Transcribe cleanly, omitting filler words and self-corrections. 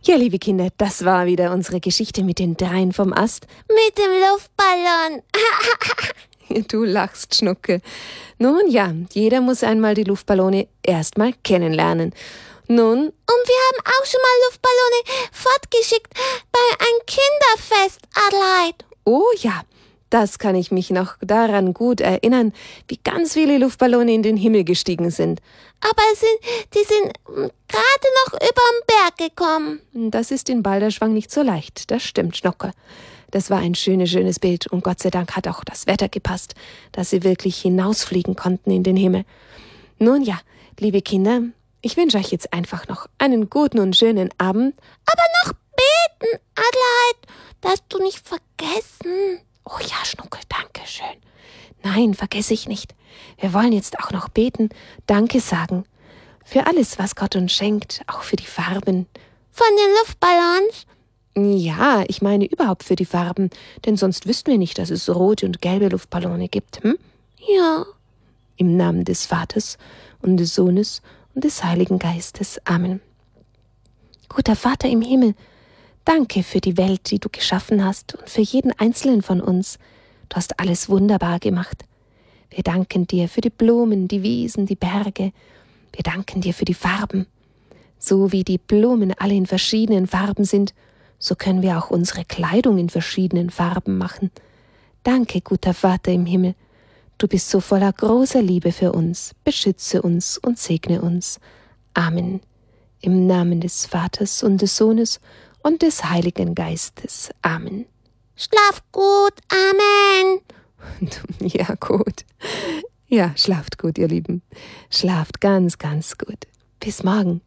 Ja, liebe Kinder, das war wieder unsere Geschichte mit den Dreien vom Ast. Mit dem Luftballon. Du lachst, Schnucke. Nun ja, jeder muss einmal die Luftballone erstmal kennenlernen. Nun, Und wir haben auch schon mal Luftballone fortgeschickt bei einem Kinderfest, Adelheid. oh ja, das kann ich mich noch daran gut erinnern, wie ganz viele Luftballone in den Himmel gestiegen sind. Aber die sind gerade noch über den Berg gekommen. Das ist in Balderschwang nicht so leicht, das stimmt, Schnucke. Das war ein schönes Bild und Gott sei Dank hat auch das Wetter gepasst, dass sie wirklich hinausfliegen konnten in den Himmel. Nun ja, liebe Kinder, ich wünsche euch jetzt einfach noch einen guten und schönen Abend. Aber noch beten, Adelheid, darfst du nicht vergessen. Oh ja, Schnucke, danke schön. Nein, vergesse ich nicht. Wir wollen jetzt auch noch beten, Danke sagen. Für alles, was Gott uns schenkt, auch für die Farben. Von den Luftballons? Ja, ich meine überhaupt für die Farben, denn sonst wüssten wir nicht, dass es rote und gelbe Luftballone gibt. Ja. Im Namen des Vaters und des Sohnes und des Heiligen Geistes. Amen. Guter Vater im Himmel, danke für die Welt, die du geschaffen hast und für jeden Einzelnen von uns. Du hast alles wunderbar gemacht. Wir danken dir für die Blumen, die Wiesen, die Berge. Wir danken dir für die Farben. So wie die Blumen alle in verschiedenen Farben sind, so können wir auch unsere Kleidung in verschiedenen Farben machen. Danke, guter Vater im Himmel. Du bist so voller großer Liebe für uns. Beschütze uns und segne uns. Amen. Im Namen des Vaters und des Sohnes und des Heiligen Geistes. Amen. Schlaf gut, Amen. Ja, gut. Ja, schlaft gut, ihr Lieben. Schlaft ganz, ganz gut. Bis morgen.